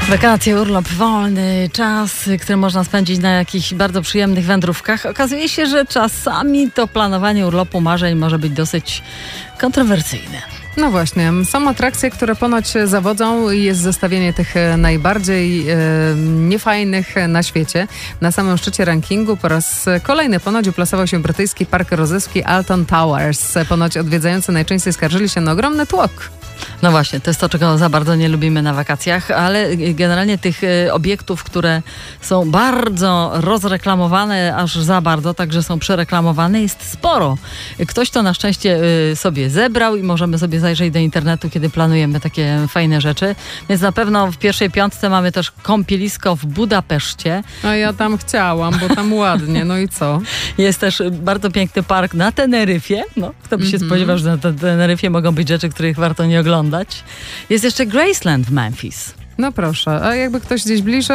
Wakacje, urlop wolny, czas, który można spędzić na jakichś bardzo przyjemnych wędrówkach. Okazuje się, że czasami to planowanie urlopu marzeń może być dosyć kontrowersyjne. No właśnie, są atrakcje, które ponoć zawodzą i jest zestawienie tych najbardziej niefajnych na świecie. Na samym szczycie rankingu po raz kolejny ponoć uplasował się brytyjski park rozrywki Alton Towers. Ponoć odwiedzający najczęściej skarżyli się na ogromny tłok. No właśnie, to jest to, czego za bardzo nie lubimy na wakacjach, ale generalnie tych obiektów, które są bardzo rozreklamowane, aż za bardzo, także są przereklamowane, jest sporo. Ktoś to na szczęście sobie zebrał i możemy sobie zajrzeć do internetu, kiedy planujemy takie fajne rzeczy. Więc na pewno w pierwszej piątce mamy też kąpielisko w Budapeszcie. A ja tam chciałam, bo tam ładnie, no i co? Jest też bardzo piękny park na Teneryfie. No, kto by się spodziewał, że na Teneryfie mogą być rzeczy, których warto nie oglądać. Jest jeszcze Graceland w Memphis. No proszę, a jakby ktoś gdzieś bliżej?